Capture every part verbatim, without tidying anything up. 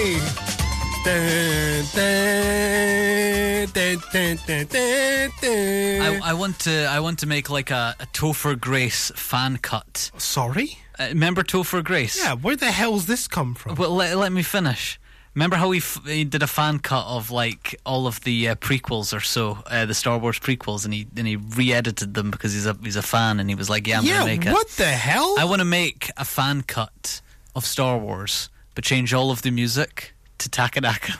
Hey! Dun, dun, dun, dun, dun, dun, dun. I, I want to. I want to make like a, a Topher Grace fan cut. Sorry? Uh, remember Topher Grace? Yeah. Where the hell's this come from? Well, let, let me finish. Remember how he, f- he did a fan cut of like all of the uh, prequels or so, uh, the Star Wars prequels, and he and he re-edited them because he's a he's a fan, and he was like, "Yeah, I'm yeah. gonna make it." What the hell? I want to make a fan cut of Star Wars, but change all of the music to Takanaka.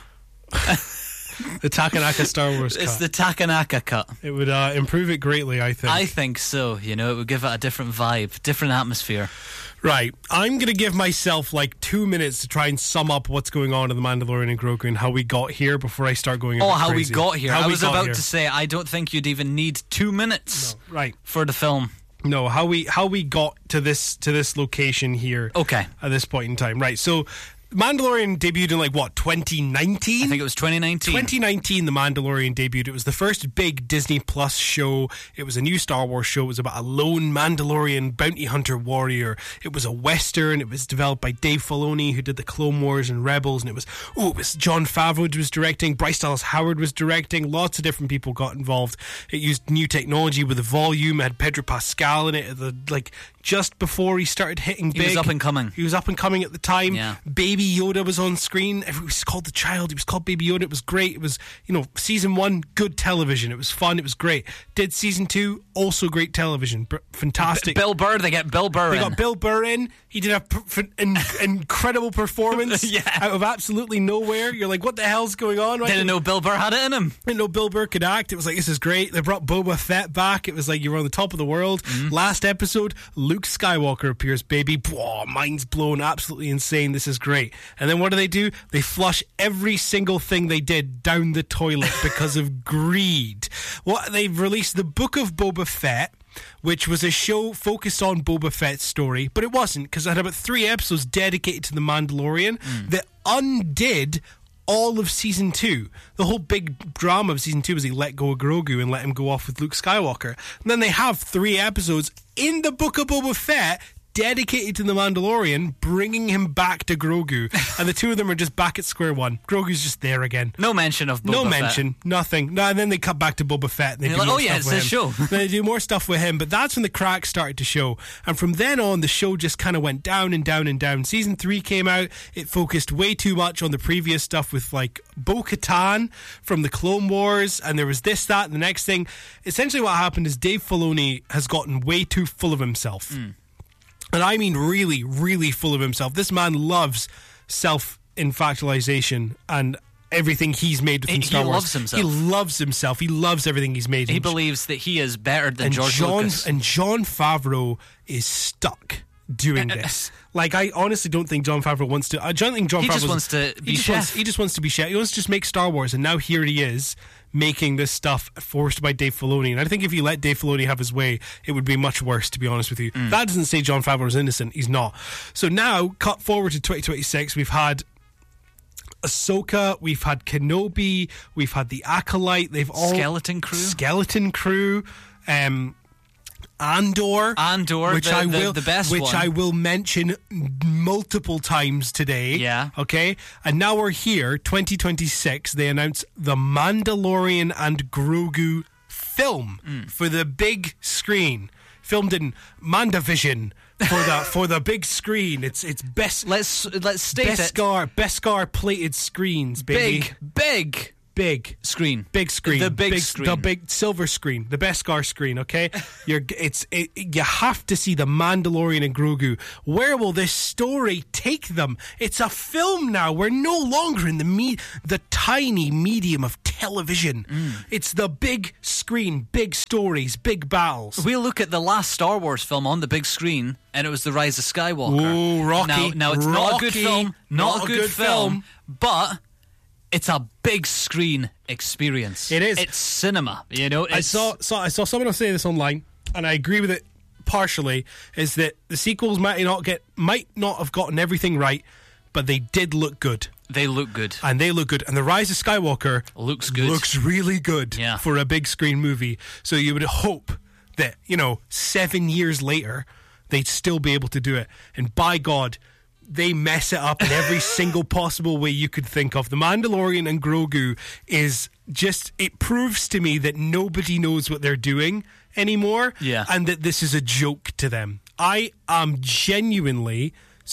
The Takanaka Star Wars It's cut. the Takanaka cut. It would uh, improve it greatly, I think. I think so. You know, it would give it a different vibe, different atmosphere. Right. I'm going to give myself like two minutes to try and sum up what's going on in The Mandalorian and Grogu and how we got here before I start going a Oh, bit how crazy. we got here. How I we was got about here. to say, I don't think you'd even need two minutes No, right. for the film. No, how we how we got to this to this location here. Okay. At this point in time. Right. So Mandalorian debuted in like what, twenty nineteen? I think it was twenty nineteen. twenty nineteen, The Mandalorian debuted. It was the first big Disney Plus show. It was a new Star Wars show. It was about a lone Mandalorian bounty hunter warrior. It was a Western. It was developed by Dave Filoni, who did the Clone Wars and Rebels. And it was, oh, it was Jon Favreau was directing. Bryce Dallas Howard was directing. Lots of different people got involved. It used new technology with the volume. It had Pedro Pascal in it, at the, like, just before he started hitting big. He was up and coming. He was up and coming at the time. Yeah. Baby Yoda was on screen. It was called The Child. It was called Baby Yoda. It was great. It was, you know, season one, good television. It was fun. It was great. Did season two, also great television. B- fantastic. B- Bill Burr, they get Bill Burr They in. got Bill Burr in. He did a p- f- in- incredible performance Yeah. out of absolutely nowhere. You're like, what the hell's going on? Right? Didn't know Bill Burr had it in him. Didn't know Bill Burr could act. It was like, this is great. They brought Boba Fett back. It was like you were on the top of the world. Mm-hmm. Last episode, Luke Skywalker appears, baby. Whoa, mind's blown. Absolutely insane. This is great. And then what do they do? They flush every single thing they did down the toilet because of greed. What They've released the Book of Boba Fett, which was a show focused on Boba Fett's story, but it wasn't, because it had about three episodes dedicated to The Mandalorian Mm. that undid all of season two. The whole big drama of season two was he let go of Grogu and let him go off with Luke Skywalker. And then they have three episodes in the Book of Boba Fett dedicated to The Mandalorian, bringing him back to Grogu. And the two of them are just back at square one. Grogu's just there again. No mention of Boba No Fett. mention, nothing. No, and then they cut back to Boba Fett. And they And do you're like, more oh, yeah, stuff it's with this him. show. Then they do more stuff with him, but that's when the cracks started to show. And from then on, the show just kind of went down and down and down. Season three came out. It focused way too much on the previous stuff with like Bo-Katan from the Clone Wars, and there was this, that, and the next thing. Essentially, what happened is Dave Filoni has gotten way too full of himself. Mm. And I mean really, really full of himself. This man loves self-infatuation and everything he's made within He- Star he Wars. loves himself. He loves himself. He loves everything he's made. He And- believes that he is better than and George John, Lucas. And Jon Favreau is stuck doing this. Like, I honestly don't think Jon Favreau wants to. I don't think Jon He Favreau just wants to be he just chef. Wants, he just wants to be chef. He wants to just make Star Wars, and now here he is making this stuff forced by Dave Filoni. And I think if you let Dave Filoni have his way, it would be much worse, to be honest with you. Mm. That doesn't say Jon Favreau's innocent. He's not. So now, cut forward to twenty twenty-six, we've had Ahsoka, we've had Kenobi, we've had the Acolyte. They've all Skeleton Crew. Skeleton Crew. Um, Andor, Andor, which the- I the- will, the best which one. I will mention multiple times today. Yeah. Okay. And now we're here, twenty twenty-six. They announce the Mandalorian and Grogu film Mm. for the big screen, filmed in Mandavision for the for the big screen. It's it's best. Let's let's state it. Beskar Beskar plated screens, baby. Big, big Big screen. Big screen. The big screen. The big silver screen. The Beskar screen, okay? You're it's it, you have to see the Mandalorian and Grogu. Where will this story take them? It's a film now. We're no longer in the me- the tiny medium of television. Mm. It's the big screen, big stories, big battles. We look at the last Star Wars film on the big screen, and it was The Rise of Skywalker. Ooh, Rocky. Now, now it's not a good Rocky. film, not, a good, film, but it's a big screen experience. It is. It's cinema. You know, I it's, saw, saw I saw someone else say this online, and I agree with it partially. Is that the sequels might not get might not have gotten everything right, but they did look good, they look good. and they look good. And the Rise of Skywalker Looks good. looks really good Yeah. for a big screen movie. So you would hope that, you know, seven years later they'd still be able to do it. And by God, they mess it up in every single possible way you could think of. The Mandalorian and Grogu is just, it proves to me that nobody knows what they're doing anymore, yeah. and that this is a joke to them. I am genuinely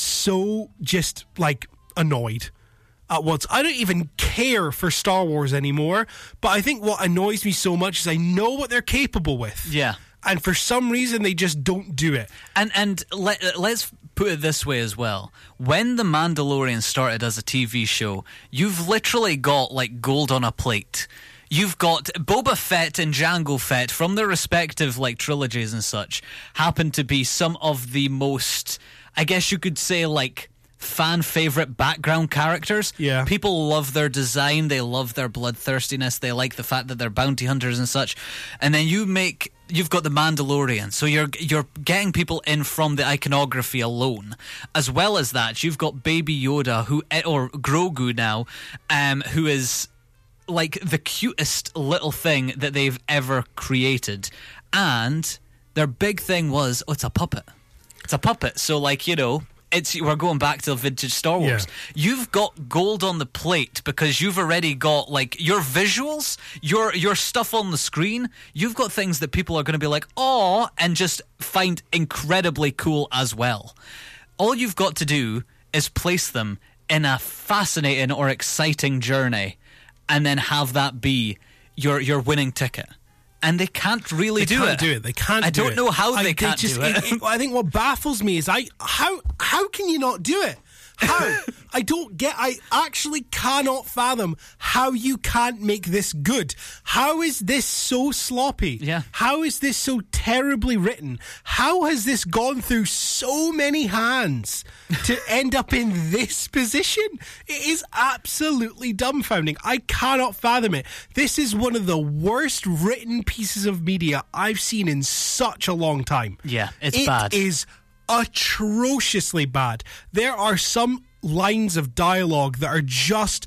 so just like annoyed at once. I don't even care for Star Wars anymore, but I think what annoys me so much is I know what they're capable with. Yeah. And for some reason, they just don't do it. And and let, let's put it this way as well. When The Mandalorian started as a T V show, you've literally got like gold on a plate. You've got Boba Fett and Jango Fett from their respective like trilogies and such happen to be some of the most, I guess you could say, like fan favorite background characters. Yeah. People love their design, they love their bloodthirstiness, they like the fact that they're bounty hunters and such. And then you make you've got the Mandalorian, so you're you're getting people in from the iconography alone. As well as that, you've got Baby Yoda, who or Grogu now, um, who is like the cutest little thing that they've ever created. And their big thing was, oh, it's a puppet. It's a puppet. So like, you know, It's, we're going back to vintage Star Wars. Yeah. You've got gold on the plate because you've already got like your visuals, your your stuff on the screen. You've got things that people are going to be like, oh, and just find incredibly cool as well. All you've got to do is place them in a fascinating or exciting journey, and then have that be your your winning ticket. And they can't really they do can't it. do it. They can't. I do don't it. know how I, they can't just, do it. it, it. I think what baffles me is I how how can you not do it? How? I don't get. I actually cannot fathom how you can't make this good. How is this so sloppy? Yeah. How is this so terribly written? How has this gone through so many hands to end up in this position? It is absolutely dumbfounding. I cannot fathom it. This is one of the worst written pieces of media I've seen in such a long time. Yeah, it's it bad. It is atrociously bad. There are some lines of dialogue that are just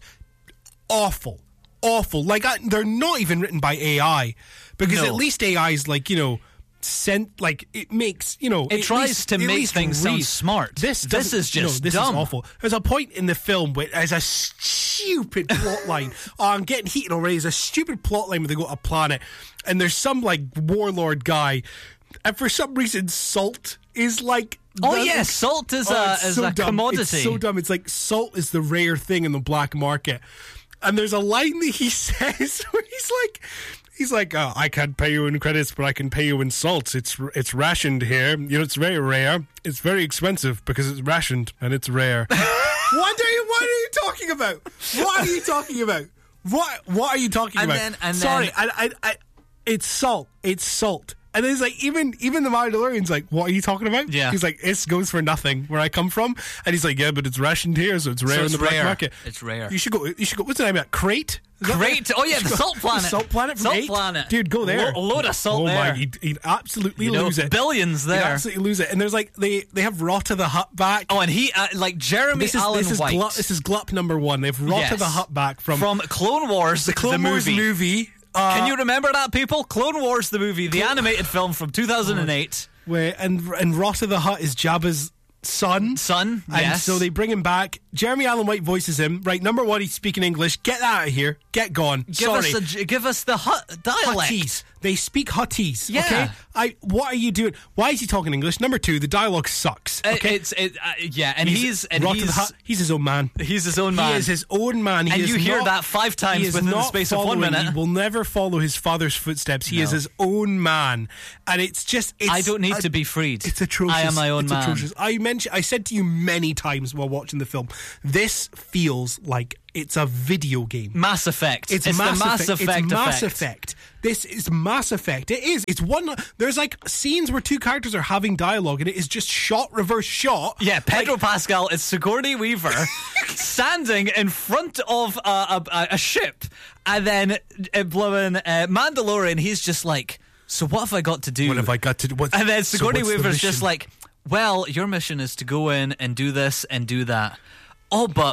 awful. Awful. Like, I, they're not even written by A I. Because No. at least A I is like, you know, sent, like, it makes, you know... It at tries least- to at make least things sound read. smart. This, This doesn't- is just no, this dumb. is awful. There's a point in the film where there's a stupid plot line. Oh, I'm getting heated already. There's a stupid plot line where they go to a planet and there's some, like, warlord guy, and for some reason, salt is, like... Oh the- yeah, salt is Oh, a it's is so a dumb. commodity. It's so dumb. It's like salt is the rare thing in the black market. And there's a line that he says where he's like, he's like, oh, I can't pay you in credits, but I can pay you in salts. It's it's rationed here. You know, it's very rare. It's very expensive because it's rationed and it's rare. what are you? What are you talking about? What are you talking about? What What are you talking And about? then- and Sorry, then- I, I, I, it's salt. It's salt. And then it's like, even even the Mandalorian's like, what are you talking about? Yeah. He's like, this goes for nothing where I come from. And he's like, yeah, but it's rationed here, so it's rare So in it's the black rare. market. It's rare. You should go, you should go, what's the name of that? Crate? Is that Crate? right? Oh, yeah, You the should go- Salt Planet. The Salt Planet from Salt eight? Planet. Dude, go there. Lo- a load of salt oh there. my, he'd, he'd absolutely You know, lose it. billions He'd there. absolutely lose it. And there's like, they, they have Rota the Hut back. Oh, and he uh, like Jeremy this is, Allen this is White Glup, this is Glup number one. They've Rota Yes. the Hut back from, from Clone Wars, the Clone Wars movie. movie. Uh, Can you remember that, people? Clone Wars, the movie, the animated film from two thousand eight. where, and, and Rota the Hut is Jabba's son. Son, And yes. so they bring him back. Jeremy Allen White voices him. Right, number one, he's speaking English. Get that out of here. Get gone. give Sorry. us a, give us the hut dialect. Huttese. They speak Huttese. Yeah. Okay. I. What are you doing? Why is he talking English? Number two, the dialogue sucks. It- Okay. it's it, uh, yeah, and he's, and Rota he's the Hut. He's his own man. he's his own man. He is his own man. He And is you hear not- that five times he is within the not space of one following- minute. He will never follow his father's footsteps. He No. is his own man, and it's just. It's I don't need a- to be freed. It's atrocious. I am my own it's man. Atrocious. I mentioned. I said to you many times while watching the film, this feels like it's a video game. Mass Effect. It's, It's, Mass the Mass Effect. Effect. It's Mass effect. Effect. This is Mass Effect. It is. It's one. There's like scenes where two characters are having dialogue, and it is just shot, reverse shot. Yeah, Pedro Like, Pascal is Sigourney Weaver standing in front of a, a, a ship, and then uh, blowing uh, Mandalorian. He's just like, so what have I got to do? what have I got to do? What, And then so Sigourney what's the Weaver's just mission? like, well, your mission is to go in and do this and do that. Oh, but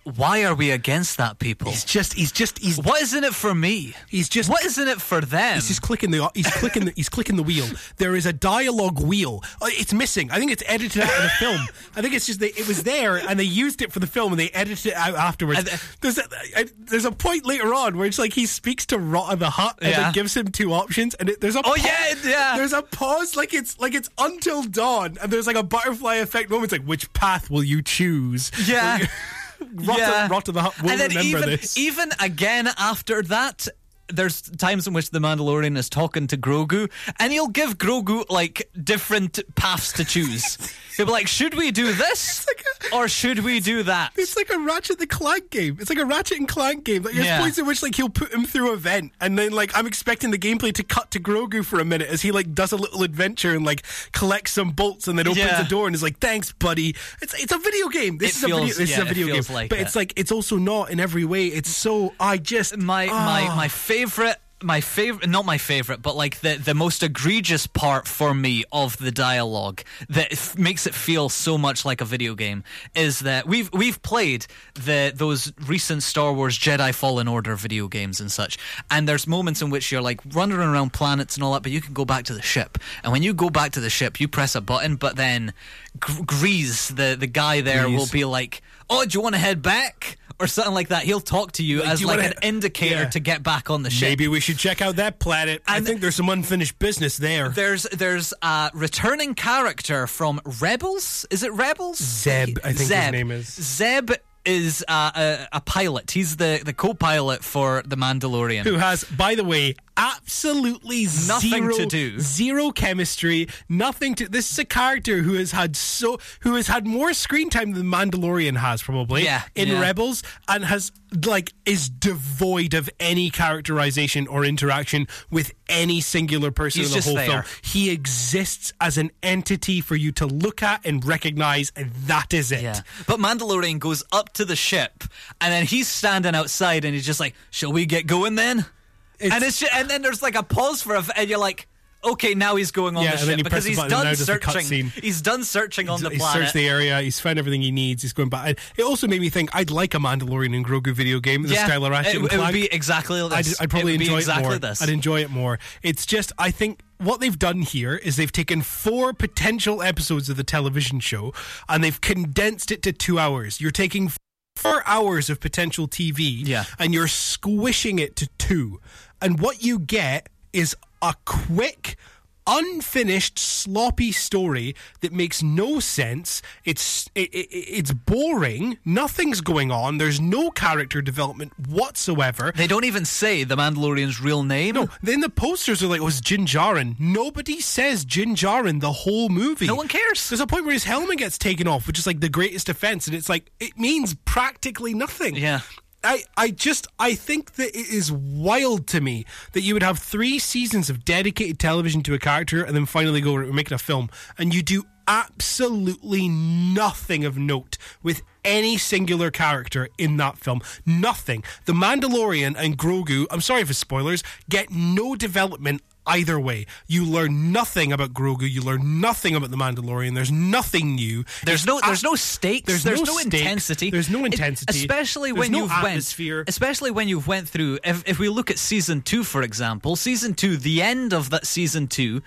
why are we against that, people? He's just, he's just, he's. What is in it for me? He's just. What is in it for them? He's just clicking the, he's clicking the, he's clicking the wheel. There is a dialogue wheel. Oh, it's missing. I think it's edited out of the film. I think it's just that it was there and they used it for the film and they edited it out afterwards. And, uh, there's a, I, there's a point later on where it's like he speaks to Rotta the Hutt and yeah. then gives him two options and it, there's a. Oh pause, yeah, yeah. There's a pause like it's like it's until dawn and there's like a butterfly effect moment. It's like, which path will you choose? Yeah. Rotta, yeah. Rotta the Hutt will and then remember even, this. Even again after that, there's times in which the Mandalorian is talking to Grogu, and he'll give Grogu like different paths to choose. He'll be like, "Should we do this, like a, or should we do that?" It's like a Ratchet and Clank game. It's like a Ratchet and Clank game. Like, there's yeah. points in which like he'll put him through a vent, and then like I'm expecting the gameplay to cut to Grogu for a minute as he like does a little adventure and like collects some bolts, and then opens yeah. the door and is like, "Thanks, buddy." It's it's a video game. This it is feels, a video. This yeah, is a video game, like but it. it's like it's also not in every way. It's so I just my ah. my my favorite. My favorite, not my favorite, but like the, the most egregious part for me of the dialogue that f- makes it feel so much like a video game is that we've we've played the those recent Star Wars Jedi Fallen Order video games and such, and there's moments in which you're like running around planets and all that, but you can go back to the ship, and when you go back to the ship, you press a button, but then G- Grease, the the guy there, Grease. will be like, "Oh, do you want to head back?" Or something like that. He'll talk to you Like, as you like wanna- an indicator yeah. to get back on the ship. Maybe we should check out that planet. I And- think there's some unfinished business there. There's there's a returning character from Rebels. Is it Rebels? Zeb, I think his Zeb. name is. Zeb is uh, a, a pilot. He's the, the co-pilot for The Mandalorian. Who has, by the way, absolutely Nothing zero, to do. zero chemistry, nothing to. This is a character who has had so who has had more screen time than Mandalorian has probably Yeah, in yeah. Rebels, and has like is devoid of any characterization or interaction with any singular person He's in the just whole there. film. He exists as an entity for you to look at and recognize, and that is it. Yeah. But Mandalorian goes up to the ship, and then he's standing outside, and he's just like, "Shall we get going then?" It's- and it's ju- and then there's like a pause for a, f- and you're like, "Okay, now he's going on Yeah, the and then ship you because press the he's button and now done there's the searching. cutscene. He's done searching on the He's planet." searched the area. He's found everything he needs. He's going back. It also made me think I'd like a Mandalorian and Grogu video game in the style of Ratchet it, and it would Clank. be exactly this. I'd, I'd probably it would enjoy be exactly it more. This. I'd enjoy it more. It's just I think what they've done here is they've taken four potential episodes of the television show and they've condensed it to two hours. You're taking four hours of potential T V Yeah. and you're squishing it to two. And what you get is a quick, unfinished, sloppy story that makes no sense. It's it, it, it's boring. Nothing's going on. There's no character development whatsoever. They don't even say the Mandalorian's real name. No, then the posters are like, oh, it's Din Djarin. Nobody says Din Djarin the whole movie. No one cares. There's a point where his helmet gets taken off, which is like the greatest offense, and it's like, it means practically nothing. Yeah. I, I just I think that it is wild to me that you would have three seasons of dedicated television to a character and then finally go, we're making a film, and you do absolutely nothing of note with any singular character in that film. Nothing. The Mandalorian and Grogu, I'm sorry for spoilers, get no development either way. You learn nothing about Grogu. You learn nothing about the Mandalorian. There's nothing new. There's It's no, there's a- no stakes. There's There's, no no, stakes. intensity. There's no It- intensity. especially There's when no you've atmosphere. went. Especially when you've went through. If, if we look at season two, for example, season two, the end of that season two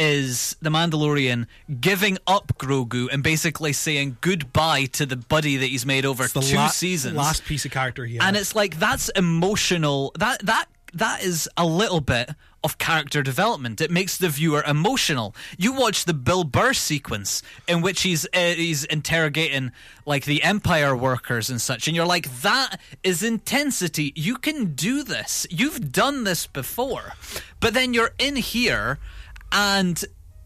is the Mandalorian giving up Grogu and basically saying goodbye to the buddy that he's made over It's the two la- seasons. last piece of character he has. And it's like that's emotional. That that that is a little bit of character development. It makes the viewer emotional. You watch the Bill Burr sequence in which he's uh, he's interrogating like the Empire workers and such, and you're like, that is intensity. You can do this. You've done this before. But then you're in here, and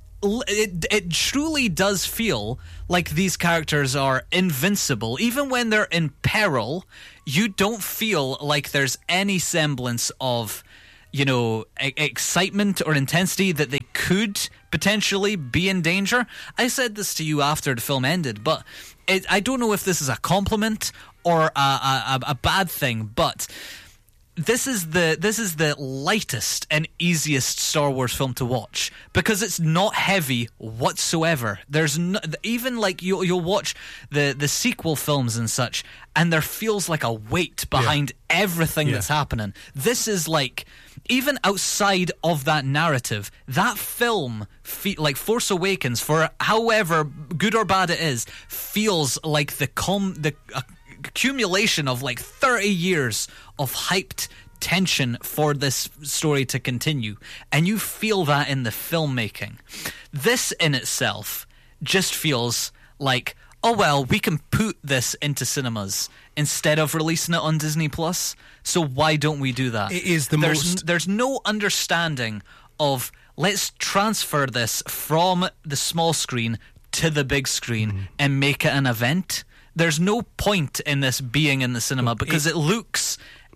it it truly does feel like these characters are invincible. Even when they're in peril, you don't feel like there's any semblance of, you know, e- excitement or intensity that they could potentially be in danger. I said this to you after the film ended, but it, I don't know if this is a compliment or a, a, a bad thing, but this is the this is the lightest and easiest Star Wars film to watch because it's not heavy whatsoever. There's no, even like you you'll watch the the sequel films and such, and there feels like a weight behind yeah. everything yeah. that's happening. This is like, even outside of that narrative, that film, fe- like Force Awakens, for however good or bad it is, feels like the com the. Uh, accumulation of like thirty years of hyped tension for this story to continue, and you feel that in the filmmaking. This in itself just feels like, oh well, we can put this into cinemas instead of releasing it on Disney Plus, so why don't we do that? It is the there's, most... There's no understanding of, let's transfer this from the small screen to the big screen mm. and make it an event. There's no point in this being in the cinema because it, it looks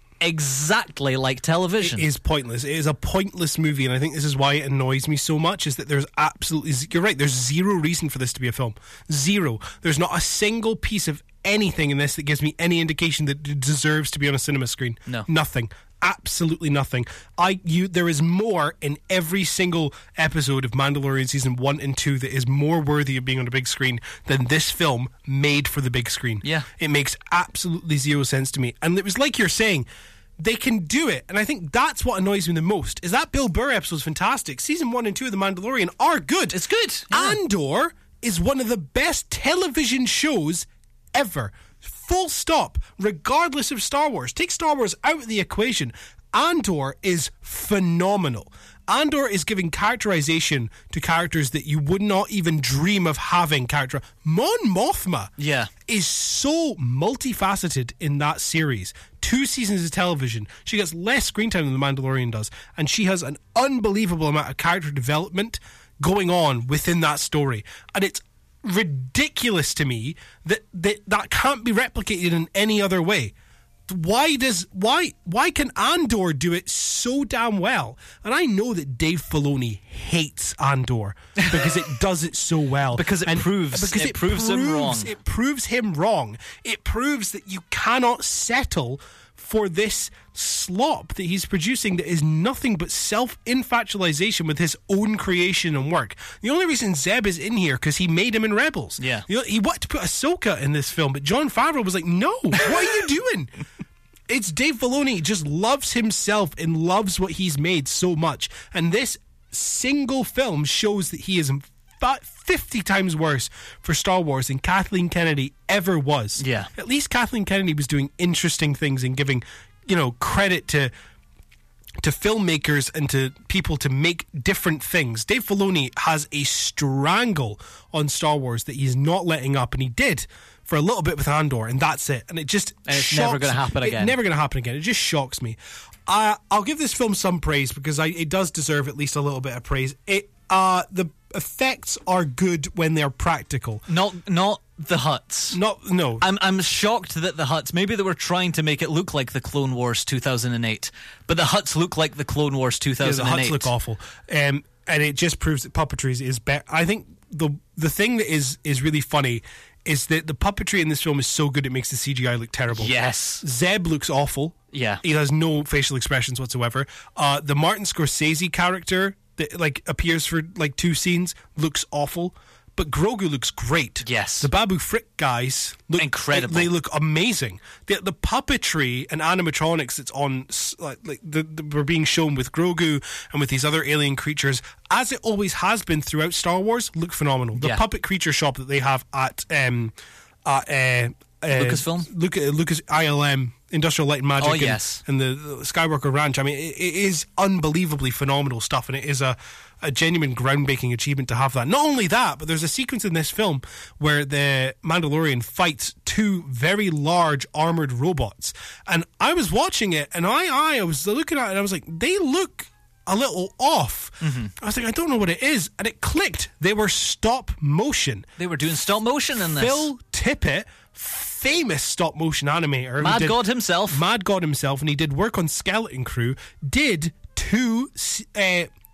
exactly like television. It is pointless. It is a pointless movie, and I think this is why it annoys me so much, is that there's absolutely... You're right, there's zero reason for this to be a film. Zero. There's not a single piece of anything in this that gives me any indication that it deserves to be on a cinema screen. No. Nothing. Absolutely nothing. I you there is more in every single episode of Mandalorian season one and two that is more worthy of being on a big screen than this film made for the big screen. Yeah. It makes absolutely zero sense to me. And it was like you're saying, they can do it, and I think that's what annoys me the most, is that Bill Burr episode is fantastic. Season one and two of The Mandalorian are good. It's good. Yeah. Andor is one of the best television shows ever. Full stop, regardless of Star Wars. Take Star Wars out of the equation. Andor is phenomenal. Andor is giving characterization to characters that you would not even dream of having character. Mon Mothma yeah. is so multifaceted in that series. Two seasons of television. She gets less screen time than The Mandalorian does, and she has an unbelievable amount of character development going on within that story. And it's ridiculous to me that, that that can't be replicated in any other way. Why does why why can Andor do it so damn well? And I know that Dave Filoni hates Andor because it does it so well. Because it and proves because it, it proves, proves him wrong. It proves him wrong. It proves that you cannot settle for this slop that he's producing that is nothing but self-infatuation with his own creation and work. The only reason Zeb is in here because he made him in Rebels. Yeah. You know, he wanted to put Ahsoka in this film, but Jon Favreau was like, no, what are you doing? It's Dave Filoni just loves himself and loves what he's made so much. And this single film shows that he is fifty times worse for Star Wars than Kathleen Kennedy ever was. Yeah. At least Kathleen Kennedy was doing interesting things and giving, you know, credit to to filmmakers and to people to make different things. Dave Filoni has a strangle on Star Wars that he's not letting up, and he did for a little bit with Andor, and that's it. And it just and it's shocks, never going to happen again. It's never going to happen again. It just shocks me. Uh, I'll give this film some praise because I, it does deserve at least a little bit of praise. It uh, the effects are good when they're practical. Not not the Hutts. Not no. I'm I'm shocked that the Hutts, maybe they were trying to make it look like the Clone Wars two thousand eight, but the Hutts look like the Clone Wars two thousand eight. Yeah, the Hutts look awful, um, and it just proves that puppetry is better. I think the the thing that is is really funny is that the puppetry in this film is so good it makes the C G I look terrible. Yes. Zeb looks awful. Yeah. He has no facial expressions whatsoever. Uh, the Martin Scorsese character that like appears for like two scenes looks awful, but Grogu looks great. Yes. The Babu Frick guys look incredible. They, they look amazing. The, the puppetry and animatronics that's on like, like the, the were being shown with Grogu and with these other alien creatures, as it always has been throughout Star Wars, look phenomenal. The yeah. puppet creature shop that they have at um at uh, uh, Lucasfilm, Lucas, Lucas I L M. Industrial Light and Magic oh, and, yes. and the, the Skywalker Ranch. I mean, it, it is unbelievably phenomenal stuff, and it is a, a genuine groundbreaking achievement to have that. Not only that, but there's a sequence in this film where the Mandalorian fights two very large armored robots, and I was watching it, and I, I was looking at it, and I was like, they look a little off. Mm-hmm. I was like, I don't know what it is, and it clicked. They were stop motion. They were doing stop motion in this. Phil Tippett, famous stop motion animator, Mad did, God himself, Mad God himself, and he did work on Skeleton Crew. Did two uh,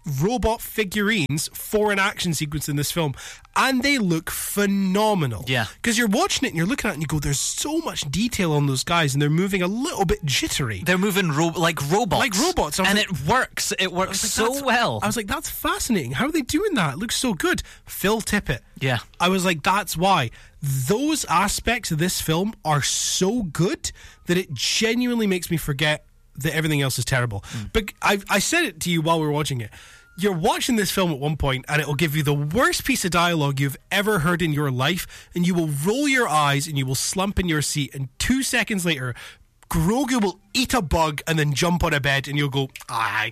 robot figurines for an action sequence in this film, and they look phenomenal. Yeah. Because you're watching it and you're looking at it and you go, there's so much detail on those guys, and they're moving a little bit jittery. They're moving ro- like robots. Like robots. And like, it works. It works like, so well. I was like, that's fascinating. How are they doing that? It looks so good. Phil Tippett. Yeah. I was like, that's why. Those aspects of this film are so good that it genuinely makes me forget that everything else is terrible. Mm. But I, I said it to you while we were watching it. You're watching this film at one point and it'll give you the worst piece of dialogue you've ever heard in your life, and you will roll your eyes and you will slump in your seat, and two seconds later Grogu will eat a bug and then jump on a bed, and you'll go, ah,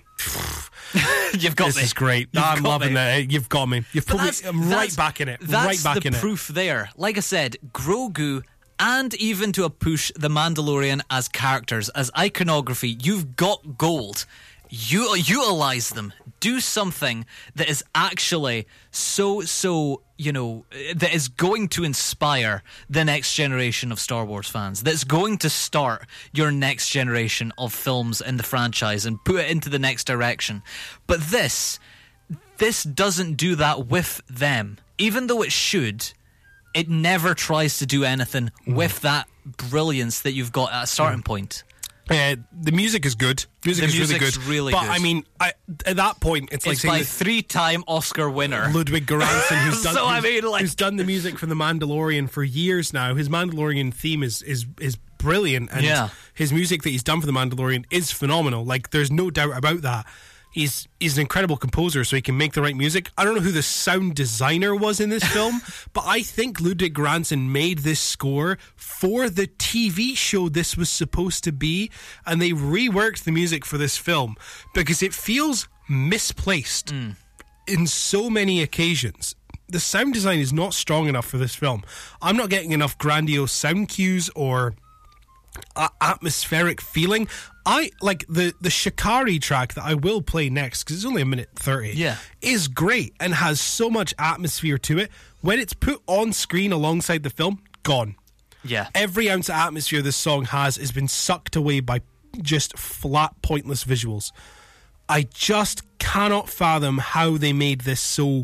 you've got this me. This is great. You've I'm loving me. it. You've got me. You've put me. I'm right back in it. That's right back the in proof it. there. Like I said, Grogu, and even to a push, The Mandalorian as characters, as iconography, you've got gold. You utilize them. Do something that is actually so, so, you know, that is going to inspire the next generation of Star Wars fans. That's going to start your next generation of films in the franchise and put it into the next direction. But this, this doesn't do that with them. Even though it should, it never tries to do anything mm. with that brilliance that you've got at a starting mm. point. Uh, the music is good. Music the is really music's good. really but good. I mean, I, at that point, it's, it's like by three-time Oscar winner Ludwig Göransson, who's done, so, who's, I mean, like... who's done the music for The Mandalorian for years now. His Mandalorian theme is is is brilliant, and yeah. his music that he's done for The Mandalorian is phenomenal. Like, there's no doubt about that. He's he's an incredible composer, so he can make the right music. I don't know who the sound designer was in this film, but I think Ludwig Göransson made this score for the T V show this was supposed to be, and they reworked the music for this film because it feels misplaced mm. in so many occasions. The sound design is not strong enough for this film. I'm not getting enough grandiose sound cues or uh, atmospheric feeling. I like the the Shikari track that I will play next because it's only a minute thirty. Yeah, is great and has so much atmosphere to it. When it's put on screen alongside the film, gone. Yeah, every ounce of atmosphere this song has has been sucked away by just flat, pointless visuals. I just cannot fathom how they made this so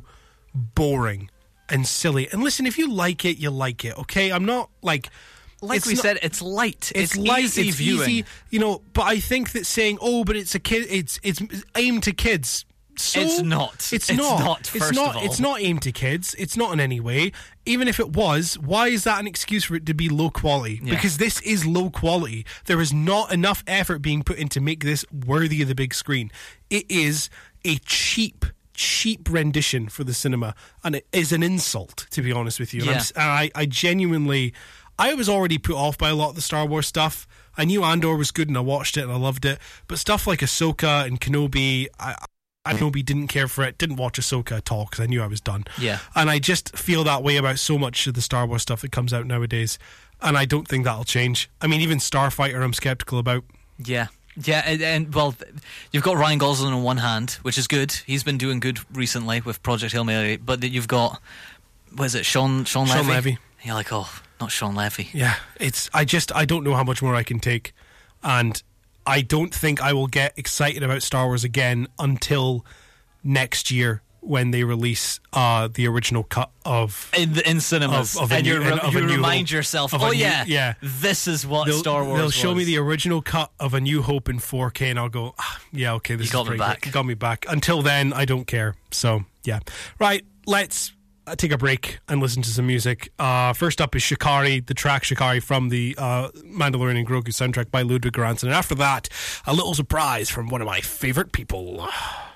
boring and silly. And listen, if you like it, you like it. Okay, I'm not like. Like it's we not, said, it's light. It's, it's light. Easy it's viewing. easy, you know. But I think that saying, "Oh, but it's a kid," it's it's aimed to kids. So it's not. It's, it's not. not. First it's not. of all. It's not aimed to kids. It's not in any way. Even if it was, why is that an excuse for it to be low quality? Yeah. Because this is low quality. There is not enough effort being put in to make this worthy of the big screen. It is a cheap. cheap rendition for the cinema, and it is an insult, to be honest with you. And, yeah. I'm, and I, I genuinely I was already put off by a lot of the Star Wars stuff. I knew Andor was good and I watched it and I loved it, but stuff like Ahsoka and Kenobi, I, I Kenobi didn't care for it, didn't watch Ahsoka at all because I knew I was done. Yeah. And I just feel that way about so much of the Star Wars stuff that comes out nowadays, and I don't think that'll change. I mean, even Starfighter I'm skeptical about. Yeah. Yeah, and, and well, you've got Ryan Gosling on one hand, which is good. He's been doing good recently with Project Hail Mary, but then you've got, what is it, Sean Sean Levy? Sean Levy. You're like, oh, not Sean Levy. Yeah, it's. I just I don't know how much more I can take, and I don't think I will get excited about Star Wars again until next year when they release uh, the original cut of in the, in cinemas, of, of and new, you, re- of you a remind Hope, yourself, of oh new, yeah, yeah, this is what they'll, Star Wars. They'll show was. me the original cut of A New Hope in four K, and I'll go, ah, yeah, okay, this you got is me pretty back. good. You got me back. Until then, I don't care. So yeah, right. Let's uh, take a break and listen to some music. Uh, first up is Shikari, the track Shikari from the uh, Mandalorian and Grogu soundtrack by Ludwig Göransson, and after that, a little surprise from one of my favorite people.